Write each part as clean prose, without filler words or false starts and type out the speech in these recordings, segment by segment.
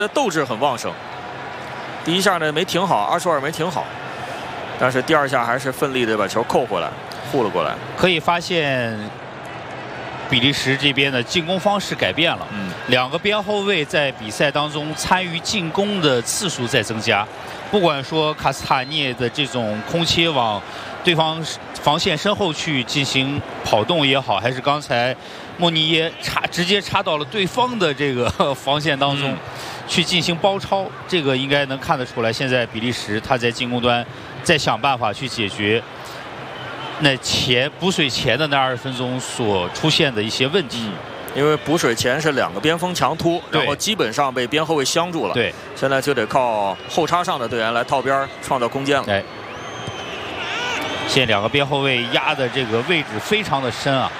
斗志很旺盛。第一下呢没停好，阿舒尔没停好，但是第二下还是奋力的把球扣回来，护了过来。 可以发现，比利时这边的进攻方式改变了。两个边后卫在比赛当中参与进攻的次数在增加。不管说卡斯塔涅的这种空切往对方防线身后去进行跑动也好，还是刚才莫尼耶直接插到了对方的这个防线当中。去进行包抄，这个应该能看得出来。现在比利时他在进攻端在想办法去解决那补水前的那20分钟所出现的一些问题。 因为补水前是两个边锋强突，然后基本上被边后卫相住了。 对， 现在就得靠后插上的队员来套边创造空间了。 哎，现在两个边后卫压的这个位置非常的深啊。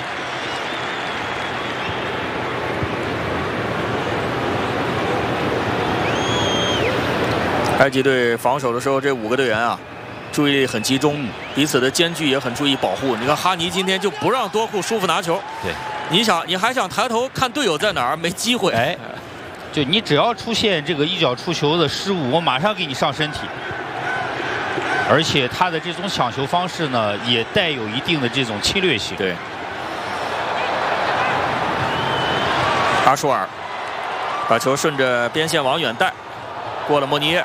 埃及队防守的时候，这5个队员啊，注意力很集中，彼此的间距也很注意保护。你看哈尼今天就不让多库舒服拿球。 对， 你还想抬头看队友在哪儿？没机会。 哎，就你只要出现这个一脚出球的失误，我马上给你上身体。而且他的这种抢球方式呢，也带有一定的这种侵略性。 对。阿舒尔把球顺着边线往远带，过了莫尼耶。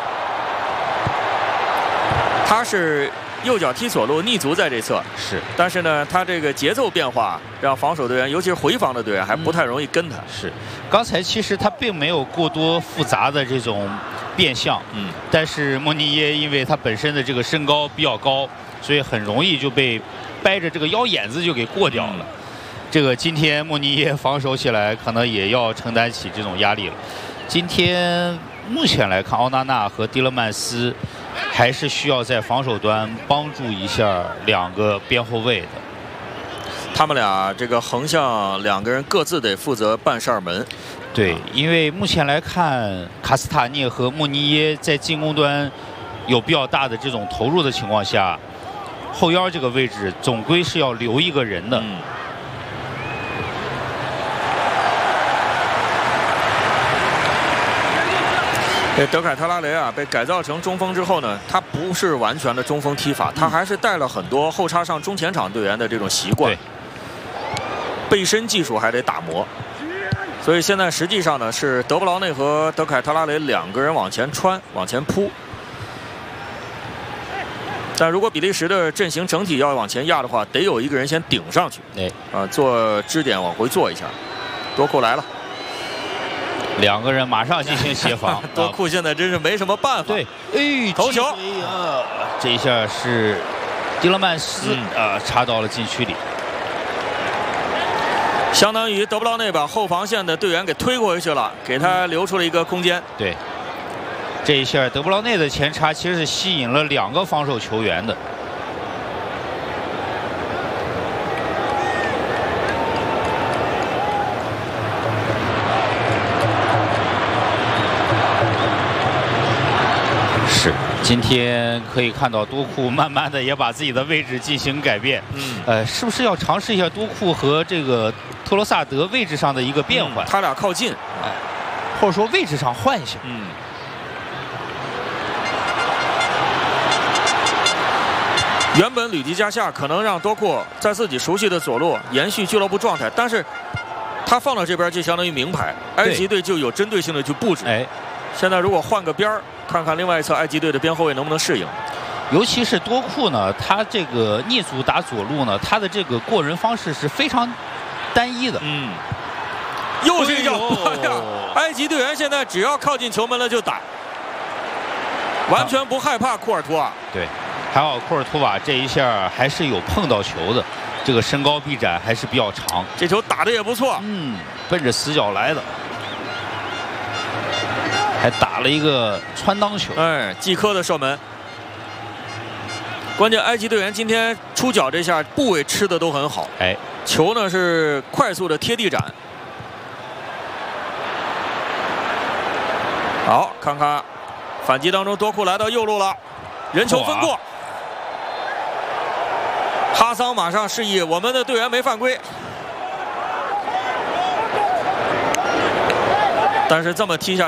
他是右脚踢左路逆足在这侧， 是， 但是呢，他这个节奏变化让防守队员，尤其是回防的队员还不太容易跟他。 是，刚才其实他并没有过多复杂的这种变向，但是莫尼耶因为他本身的这个身高比较高，所以很容易就被掰着这个腰眼子就给过掉了。这个今天莫尼耶防守起来可能也要承担起这种压力了。今天目前来看，奥纳纳和蒂勒曼斯还是需要在防守端帮助一下两个边后卫的。 他们俩这个横向两个人各自得负责半扇门。 对，因为目前来看，卡斯塔涅和莫尼耶在进攻端有比较大的这种投入的情况下，后腰这个位置总归是要留一个人的。 德凯特拉雷啊，被改造成中锋之后呢，他不是完全的中锋踢法，他还是带了很多后插上中前场队员的这种习惯，背身技术还得打磨。所以现在实际上呢，是德布劳内和德凯特拉雷两个人往前穿、往前扑。但如果比利时的阵型整体要往前压的话，得有一个人先顶上去，做支点往回做一下。多库来了。 两个人马上进行协防， 多库现在真是没什么办法。 对，哎， 头球， 这一下是蒂勒曼斯插到了禁区里， 相当于德布劳内把后防线的队员给推过去了，给他留出了一个空间。 对，这一下德布劳内的前插其实是吸引了两个防守球员的。是，今天可以看到多库慢慢的也把自己的位置进行改变。是不是要尝试一下多库和这个特罗萨德位置上的一个变换？ 他俩靠近， 或者说位置上换一下。 原本吕迪加夏可能让多库在自己熟悉的左路延续俱乐部状态，但是他放到这边就相当于名牌，埃及队就有针对性的去布置。现在如果换个边儿，看看另外一侧埃及队的边后卫能不能适应。 尤其是多库呢，他这个逆足打左路呢，他的这个过人方式是非常单一的。 又是一脚！埃及队员现在只要靠近球门了就打，完全不害怕库尔图瓦。 对，还好库尔图瓦这一下还是有碰到球的，这个身高臂展还是比较长。 这球打得也不错。 奔着死角来的。还打了一个穿裆球， 季科的射门。关键埃及队员今天出脚这下部位吃的都很好，球呢是快速的贴地斩。好，看看反击当中，多库来到右路了，人球分过，哈桑马上示意我们的队员没犯规。 但是这么踢下。